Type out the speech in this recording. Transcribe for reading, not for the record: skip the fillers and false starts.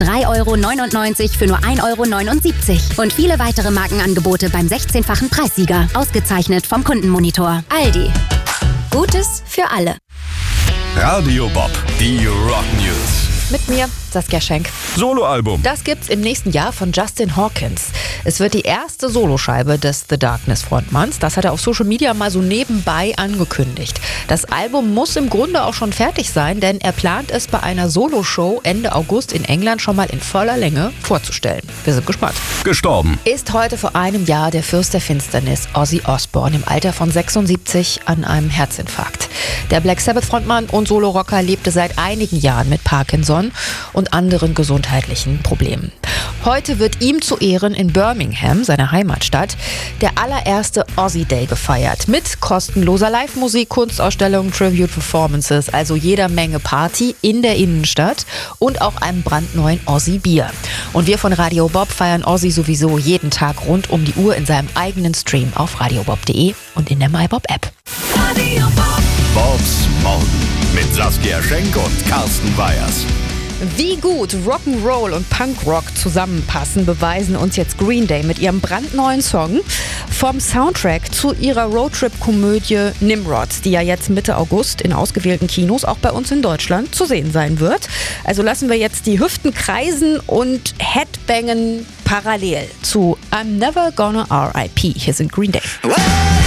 3,99 € für nur 1,79 € und viele weitere Markenangebote beim 16-fachen Preissieger. Ausgezeichnet vom Kundenmonitor. Aldi. Gutes für alle. Radio Bob, die Rock News. Mit mir, Saskia Schenk. Soloalbum. Das gibt's im nächsten Jahr von Justin Hawkins. Es wird die erste Soloscheibe des The Darkness Frontmanns. Das hat er auf Social Media mal so nebenbei angekündigt. Das Album muss im Grunde auch schon fertig sein, denn er plant es bei einer Soloshow Ende August in England schon mal in voller Länge vorzustellen. Wir sind gespannt. Gestorben Ist heute vor einem Jahr der Fürst der Finsternis, Ozzy Osbourne, im Alter von 76 an einem Herzinfarkt. Der Black Sabbath-Frontmann und Solorocker lebte seit einigen Jahren mit Parkinson und anderen gesundheitlichen Problemen. Heute wird ihm zu Ehren in Birmingham, seiner Heimatstadt, der allererste Ozzy Day gefeiert. Mit kostenloser Live-Musik, Kunstausstellungen, Tribute-Performances, also jeder Menge Party in der Innenstadt und auch einem brandneuen Ozzy-Bier. Und wir von Radio Bob feiern Ozzy sowieso jeden Tag rund um die Uhr in seinem eigenen Stream auf radiobob.de und in der MyBob-App. Radio Bob. Bobs Morgen mit Saskia Schenk und Carsten Weyers. Wie gut Rock'n'Roll und Punkrock zusammenpassen, beweisen uns jetzt Green Day mit ihrem brandneuen Song vom Soundtrack zu ihrer Roadtrip-Komödie Nimrod, die ja jetzt Mitte August in ausgewählten Kinos auch bei uns in Deutschland zu sehen sein wird. Also lassen wir jetzt die Hüften kreisen und Headbangen parallel zu I'm Never Gonna R.I.P. Hier sind Green Day.